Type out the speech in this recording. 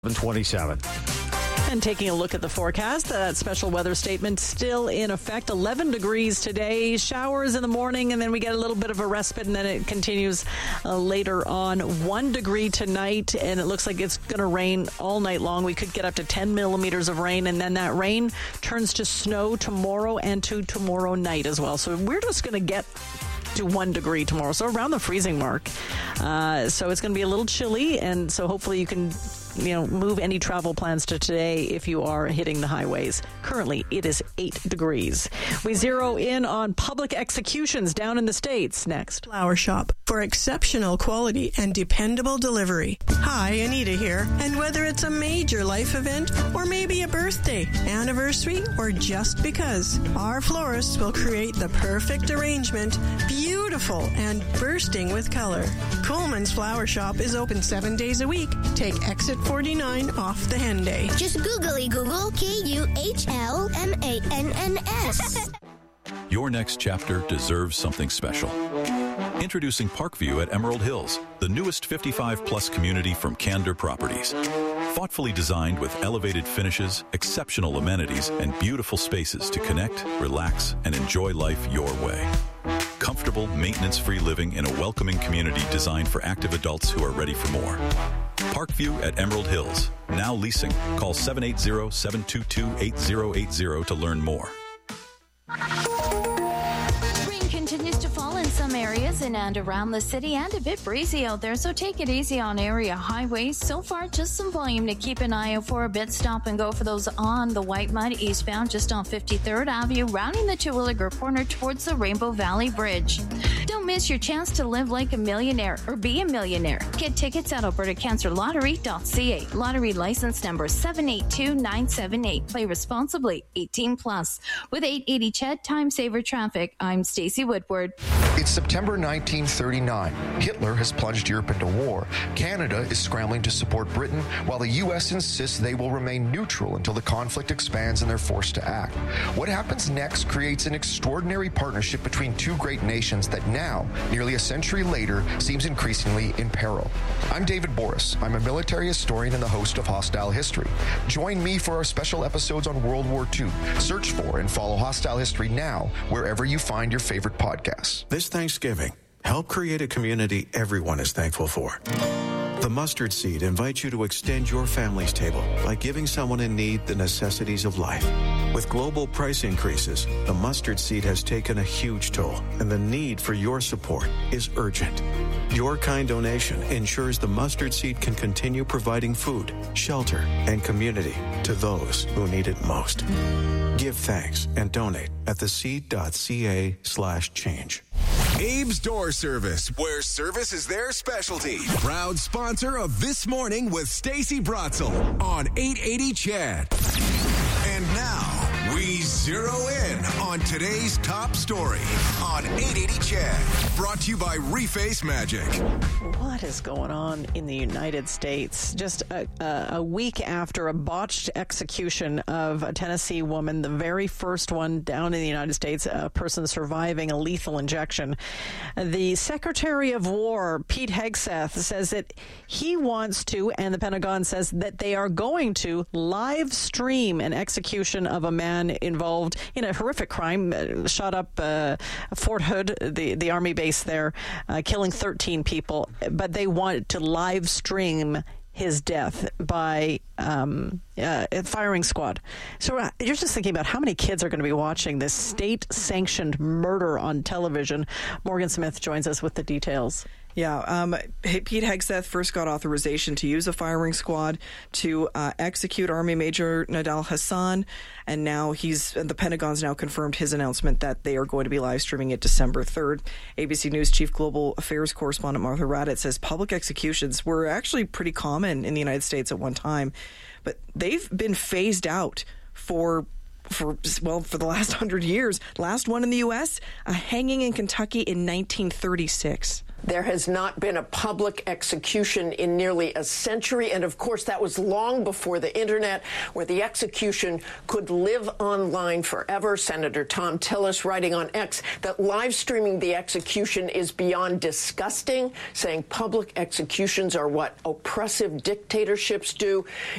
27. And taking a look at the forecast, that special weather statement still in effect. 11 degrees today, showers in the morning, and then we get a little bit of a respite, and then it continues later on. 1 degree tonight, and it looks like it's going to rain all night long. We could get up to 10 millimeters of rain, and then that rain turns to snow tomorrow and to tomorrow night as well. So we're just going to get to 1 degree tomorrow, so around the freezing mark. So it's going to be a little chilly, and so hopefully you can move any travel plans to today if you are hitting the highways. Currently, it is 8 degrees. We zero in on public executions down in the States next. Flower Shop for exceptional quality and dependable delivery. Hi, Anita here. And whether it's a major life event or maybe a birthday, anniversary, or just because, our florists will create the perfect arrangement, beautiful and bursting with color. Coleman's Flower Shop is open 7 days a week. Take exit 49 off the Henday. Just Google KUHLMANNS. Your next chapter deserves something special. Introducing Parkview at Emerald Hills, the newest 55-plus community from Candor Properties. Thoughtfully designed with elevated finishes, exceptional amenities, and beautiful spaces to connect, relax, and enjoy life your way. Comfortable, maintenance-free living in a welcoming community designed for active adults who are ready for more. Parkview at Emerald Hills. Now leasing. Call 780-722-8080 to learn more. Rain continues to fall in some areas in and around the city, and a bit breezy out there, so take it easy on area highways. So far, just some volume to keep an eye out for. A bit stop and go for those on the White Mud eastbound just on 53rd Avenue, rounding the Terwilliger corner towards the Rainbow Valley Bridge. Don't miss your chance to live like a millionaire or be a millionaire. Get tickets at albertacancerlottery.ca. Lottery license number 782978. Play responsibly. 18 plus. With 880 CHED Time Saver Traffic, I'm Stacey Woodward. It's September 1939. Hitler has plunged Europe into war. Canada is scrambling to support Britain, while the U.S. insists they will remain neutral until the conflict expands and they're forced to act. What happens next creates an extraordinary partnership between two great nations that now, nearly a century later, seems increasingly in peril. I'm David Boris. I'm a military historian and the host of Hostile History. Join me for our special episodes on World War II. Search for and follow Hostile History now, wherever you find your favorite podcasts. This Thanksgiving, help create a community everyone is thankful for. The Mustard Seed invites you to extend your family's table by giving someone in need the necessities of life. With global price increases, the Mustard Seed has taken a huge toll, and the need for your support is urgent. Your kind donation ensures the Mustard Seed can continue providing food, shelter, and community to those who need it most. Give thanks and donate at theseed.ca/change. Abe's Door Service, where service is their specialty. Proud sponsor of This Morning with Stacey Bratzel on 880 CHED. And now, we zero in on today's top story on 880 CHED. Brought to you by Reface Magic. What is going on in the United States? Just a week after a botched execution of a Tennessee woman, the very first one down in the United States, a person surviving a lethal injection. The Secretary of War, Pete Hegseth, says that he wants to, and the Pentagon says that they are going to, live stream an execution of a man involved in a horrific crime, shot up Fort Hood, the Army base there, killing 13 people. But they want to live stream his death by a firing squad. So you're just thinking about how many kids are going to be watching this state-sanctioned murder on television. Morgan Smith joins us with the details. Yeah, Pete Hegseth first got authorization to use a firing squad to execute Army Major Nidal Hasan, and now the Pentagon's now confirmed his announcement that they are going to be live streaming it December 3rd. ABC News Chief Global Affairs Correspondent Martha Raddatz says public executions were actually pretty common in the United States at one time, but they've been phased out for the last 100 years. Last one in the U.S., a hanging in Kentucky in 1936. There has not been a public execution in nearly a century. And of course, that was long before the internet, where the execution could live online forever. Senator Thom Tillis writing on X that live streaming the execution is beyond disgusting, saying public executions are what oppressive dictatorships do.